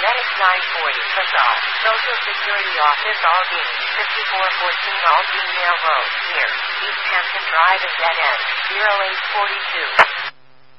Medics 940 Casal. Social Security Office Aldine. 5414 Aldine Road. Near. East Hampton Drive is dead end. 0842.